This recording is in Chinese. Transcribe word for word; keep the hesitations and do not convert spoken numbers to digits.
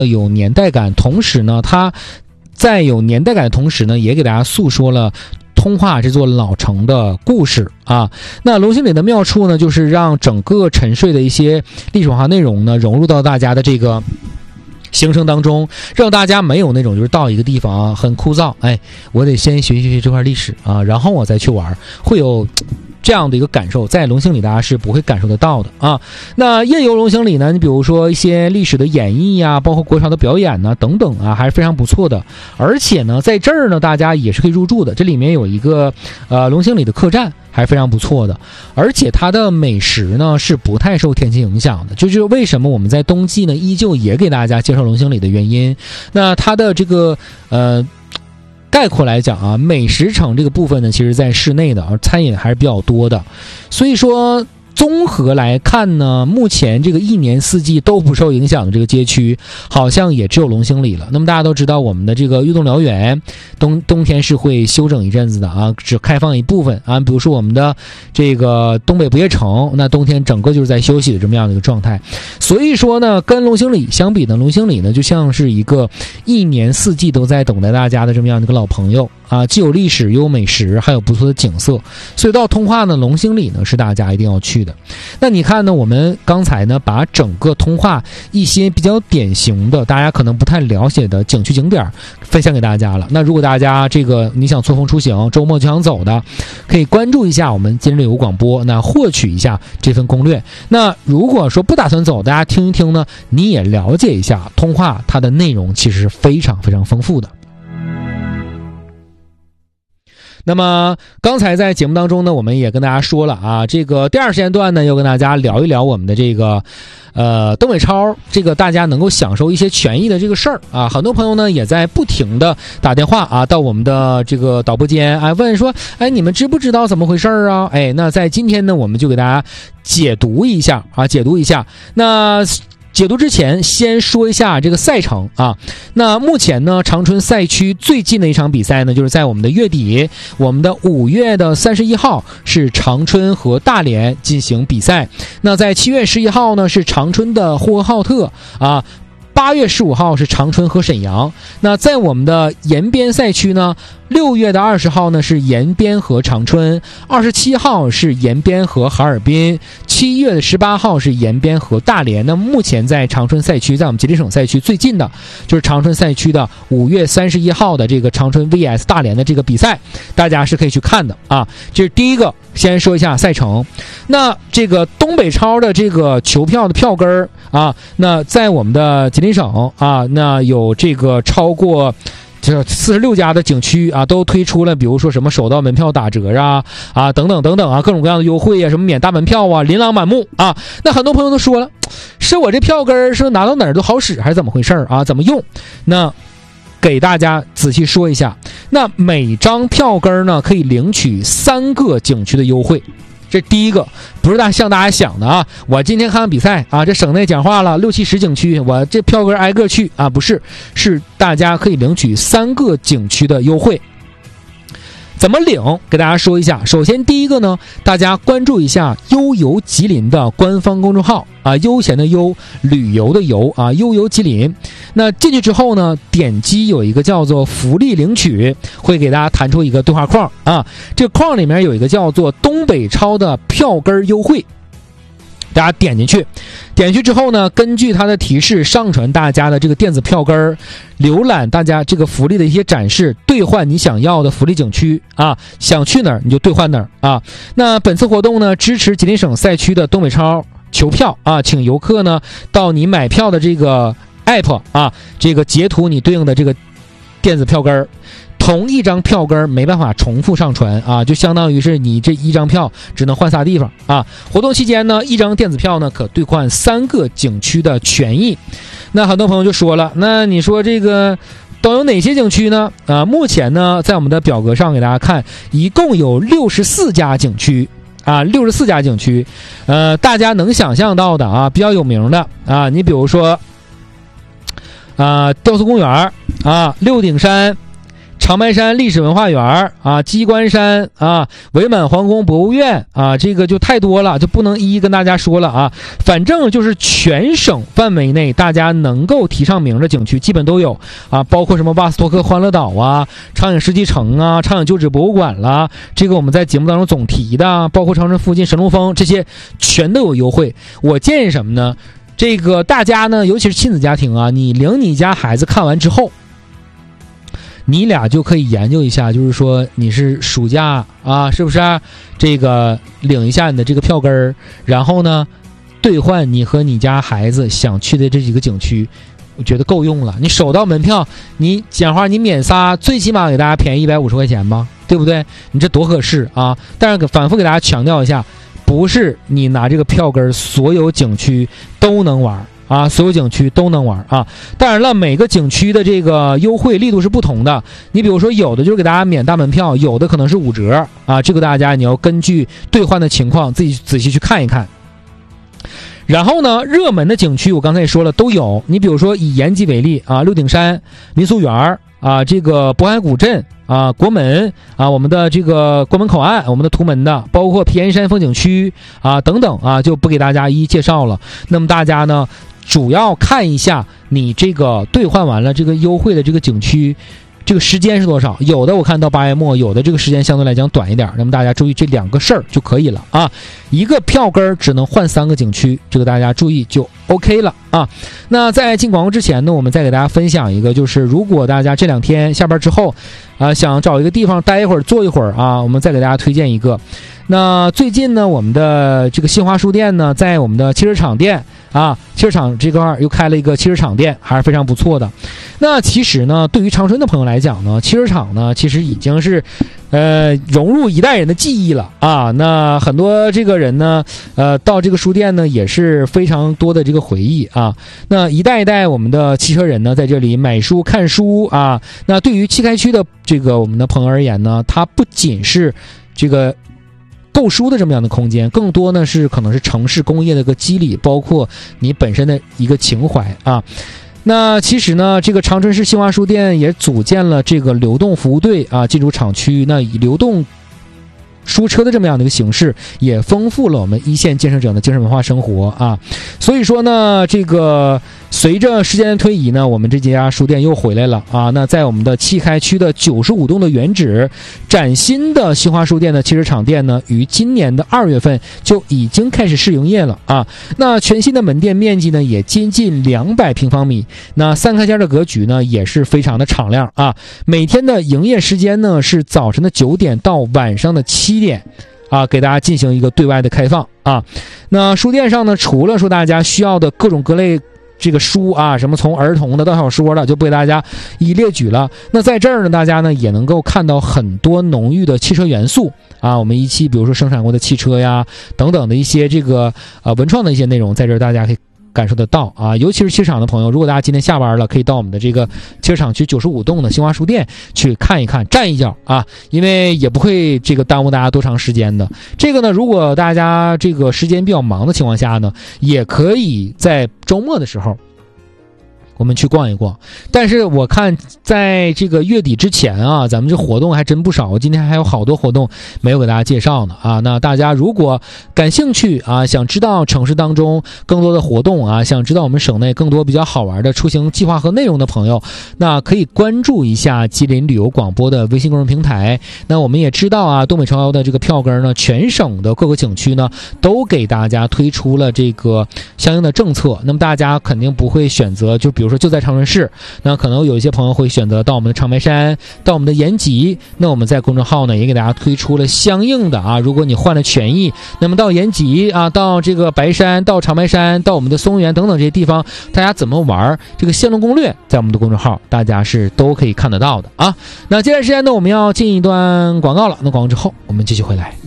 有年代感，同时呢，它在有年代感的同时呢，也给大家诉说了通化这座老城的故事啊。那龙兴里的妙处呢，就是让整个沉睡的一些历史文化内容呢，融入到大家的这个行程当中，让大家没有那种就是到一个地方啊很枯燥，哎，我得先学习学习这块历史啊，然后我再去玩，会有这样的一个感受，在龙兴里大家是不会感受得到的啊。那夜游龙兴里呢，你比如说一些历史的演绎呀、啊，包括国潮的表演呢等等啊，还是非常不错的。而且呢，在这儿呢，大家也是可以入住的。这里面有一个呃龙兴里的客栈，还非常不错的。而且它的美食呢是不太受天气影响的，就是为什么我们在冬季呢依旧也给大家介绍龙兴里的原因。那它的这个呃。概括来讲啊，美食城这个部分呢，其实在室内的，而餐饮还是比较多的，所以说综合来看呢，目前这个一年四季都不受影响的这个街区，好像也只有龙兴里了。那么大家都知道，我们的这个悦动燎原冬冬天是会休整一阵子的啊，只开放一部分啊。比如说我们的这个东北不夜城，那冬天整个就是在休息的这么样的一个状态。所以说呢，跟龙兴里相比呢，龙兴里呢就像是一个一年四季都在等待大家的这么样的一个老朋友啊，既有历史又有美食，还有不错的景色。所以到通化呢，龙兴里呢是大家一定要去的。那你看呢，我们刚才呢把整个通化一些比较典型的大家可能不太了解的景区景点分享给大家了。那如果大家这个你想错峰出行，周末就想走的，可以关注一下我们今日旅游广播，那获取一下这份攻略。那如果说不打算走，大家听一听呢，你也了解一下通化它的内容其实是非常非常丰富的。那么刚才在节目当中呢，我们也跟大家说了啊，这个第二时间段呢，要跟大家聊一聊我们的这个呃东北超，这个大家能够享受一些权益的这个事儿啊。很多朋友呢也在不停的打电话啊到我们的这个导播间，哎问说，哎你们知不知道怎么回事啊？哎，那在今天呢，我们就给大家解读一下啊，解读一下。那解读之前先说一下这个赛程啊。那目前呢，长春赛区最近的一场比赛呢，就是在我们的月底，我们的五月的三十一号是长春和大连进行比赛。那在七月十一号呢，是长春的呼和浩特啊。八月十五号是长春和沈阳。那在我们的延边赛区呢，六月的二十号呢是延边和长春，二十七号是延边和哈尔滨，七月的十八号是延边和大连。那目前在长春赛区，在我们吉林省赛区最近的就是长春赛区的五月三十一号的这个长春 V S 大连的这个比赛，大家是可以去看的啊。这是第一个，先说一下赛程。那这个东北超的这个球票的票根儿啊，那在我们的吉林省啊，那有这个超过这四十六家的景区啊，都推出了，比如说什么首到门票打折啊啊等等等等啊，各种各样的优惠啊，什么免大门票啊，琳琅满目啊。那很多朋友都说了，是我这票根是拿到哪儿都好使，还是怎么回事啊？怎么用？那给大家仔细说一下。那每张票根呢，可以领取三个景区的优惠。这第一个，不是大像大家想的啊，我今天看看比赛啊，这省内讲话了六七十景区，我这票根挨个去啊，不是，是大家可以领取三个景区的优惠。怎么领？给大家说一下。首先第一个呢，大家关注一下悠游吉林的官方公众号啊，悠闲的悠，旅游的游啊，悠游吉林。那进去之后呢，点击有一个叫做福利领取，会给大家弹出一个对话框啊，这个框里面有一个叫做东北超的票根优惠。大家点进去，点进去之后呢，根据它的提示上传大家的这个电子票根，浏览大家这个福利的一些展示，兑换你想要的福利景区啊，想去哪儿你就兑换哪儿啊。那本次活动呢，支持吉林省赛区的东北超球票啊，请游客呢到你买票的这个 app 啊，这个截图你对应的这个电子票根。同一张票根没办法重复上传啊，就相当于是你这一张票只能换仨地方啊。活动期间呢，一张电子票呢可兑换三个景区的权益。那很多朋友就说了，那你说这个都有哪些景区呢？啊，目前呢在我们的表格上给大家看，一共有六十四家景区啊，六十四家景区。呃，大家能想象到的啊，比较有名的啊，你比如说啊，雕塑公园啊，六顶山。 长白山历史文化园啊，鸡冠山啊，伪满皇宫博物院啊，这个就太多了，就不能一一跟大家说了啊。反正就是全省范围内大家能够提上名的景区基本都有啊，包括什么瓦斯托克欢乐岛啊、长影世纪城啊、长影旧址博物馆啦，这个我们在节目当中总提的，包括长春附近神龙峰，这些全都有优惠。我建议什么呢？这个大家呢，尤其是亲子家庭啊，你领你家孩子看完之后，你俩就可以研究一下，就是说你是暑假啊，是不是啊？这个领一下你的这个票根儿，然后呢，兑换你和你家孩子想去的这几个景区，我觉得够用了。你首到门票，你讲话你免仨，最起码给大家便宜一百五十块钱吧，对不对？你这多合适啊！但是反复给大家强调一下，不是你拿这个票根所有景区都能玩啊，所有景区都能玩啊。当然了，每个景区的这个优惠力度是不同的。你比如说，有的就是给大家免大门票，有的可能是五折啊。这个大家你要根据兑换的情况自己仔细去看一看。然后呢，热门的景区我刚才也说了都有。你比如说以延吉为例啊，六顶山民俗园啊，这个渤海古镇啊，国门啊，我们的这个国门口岸，我们的图门的，包括皮岩山风景区啊等等啊，就不给大家一一介绍了。那么大家呢，主要看一下你这个兑换完了这个优惠的这个景区，这个时间是多少？有的我看到八月末，有的这个时间相对来讲短一点。那么大家注意这两个事儿就可以了啊。一个票根只能换三个景区，这个大家注意就 OK 了啊。那在进广告之前呢，我们再给大家分享一个，就是如果大家这两天下班之后啊，想找一个地方待一会儿坐一会儿啊，我们再给大家推荐一个。那最近呢，我们的这个新华书店呢，在我们的汽车厂店啊，汽车厂这块又开了一个汽车厂店，还是非常不错的。那其实呢，对于长春的朋友来讲呢，汽车厂呢其实已经是呃融入一代人的记忆了啊。那很多这个人呢，呃到这个书店呢也是非常多的这个回忆啊。那一代一代我们的汽车人呢在这里买书看书啊。那对于七开区的这个我们的朋友而言呢，它不仅是这个购书的这么样的空间，更多呢是可能是城市工业的一个肌理，包括你本身的一个情怀啊。那其实呢，这个长春市新华书店也组建了这个流动服务队啊，进驻厂区，那以流动书车的这么样的一个形式，也丰富了我们一线建设者的精神文化生活啊。所以说呢，这个随着时间的推移呢，我们这家书店又回来了啊。那在我们的七开区的九十五栋的原址，崭新的新华书店的汽车厂店呢，于今年的二月份就已经开始试营业了啊。那全新的门店面积呢，也接近两百平方米，那三开间的格局呢，也是非常的敞亮啊。每天的营业时间呢，是早晨的九点到晚上的七点啊，给大家进行一个对外的开放啊。那书店上呢，除了说大家需要的各种各类这个书啊，什么从儿童的到小说的，就不给大家一列举了。那在这儿呢，大家呢也能够看到很多浓郁的汽车元素啊，我们一期比如说生产过的汽车呀等等的一些这个呃文创的一些内容，在这儿大家可以感受得到啊。尤其是汽车厂的朋友，如果大家今天下班了，可以到我们的这个汽车厂区九十五栋的新华书店去看一看，站一脚啊，因为也不会这个耽误大家多长时间的。这个呢，如果大家这个时间比较忙的情况下呢，也可以在周末的时候我们去逛一逛。但是我看在这个月底之前啊，咱们这活动还真不少，今天还有好多活动没有给大家介绍呢啊。那大家如果感兴趣啊，想知道城市当中更多的活动啊，想知道我们省内更多比较好玩的出行计划和内容的朋友，那可以关注一下吉林旅游广播的微信公众平台。那我们也知道啊，东北超标的这个票根呢，全省的各个景区呢都给大家推出了这个相应的政策。那么大家肯定不会选择就比如说就在长春市，那可能有一些朋友会选择到我们的长白山，到我们的延吉。那我们在公众号呢也给大家推出了相应的啊，如果你换了权益，那么到延吉啊，到这个白山，到长白山，到我们的松原等等这些地方，大家怎么玩这个线路攻略，在我们的公众号大家是都可以看得到的啊。那接下来时间呢，我们要进一段广告了，那广告之后我们继续回来。